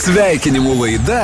Sveikinimų laida.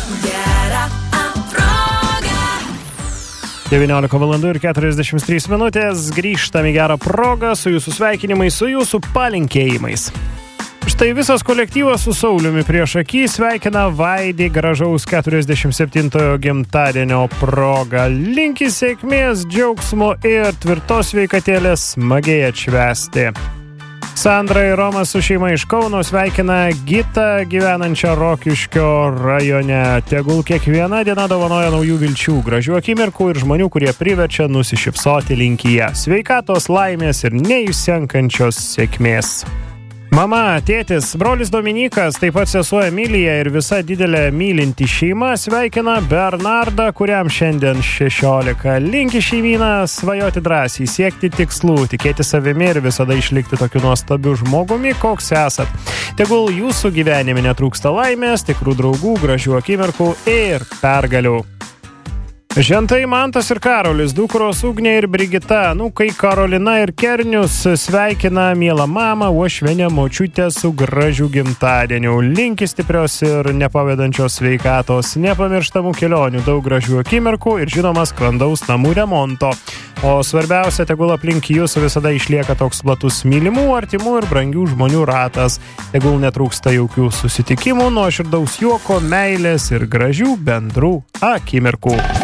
19:43. Grįžtam į gerą progą su jūsų sveikinimais, su jūsų palinkėjimais. Štai visas kolektyvas su Sauliumi prieš akį sveikina Vaidį gražaus 47-ojo gimtadienio progą. Linki sėkmės, džiaugsmo ir tvirtos sveikatėlės smagiai atšvęsti. Sandra ir Romas su šeima iš Kauno sveikina Gitą gyvenančią Rokiškio rajone. Tegul kiekviena diena dovanoja naujų vilčių, gražių akimirkų ir žmonių, kurie priverčia nusišypsoti linkyje. Sveikatos, laimės ir neišsenkančios sėkmės. Mama, tėtis, brolis Dominikas, taip pat sesuo Emilija ir visa didelė mylinti šeima sveikina Bernardą, kuriam šiandien 16. Linki šeimyną svajoti drąsiai, siekti tikslų, tikėti savimi ir visada išlikti tokiu nuostabiu žmogumi, koks esat. Tegul jūsų gyvenime netrūksta laimės, tikrų draugų, gražių akimirkų ir pergalių. Žentai Mantas ir Karolis, dukros Ugnė ir Brigita, kai Karolina ir Kernius sveikina mielą mamą, uošvenę močiutę su gražiu gimtadieniu. Linki stiprios ir nepavedančios sveikatos, nepamirštamų kelionių, daug gražių akimirkų ir žinoma sklandaus namų remonto. O svarbiausia, tegul aplink jūsų visada išlieka toks platus mylimų, artimų ir brangių žmonių ratas. Tegul netrūksta jokių susitikimų, nuoširdaus juoko, meilės ir gražių bendrų akimirkų.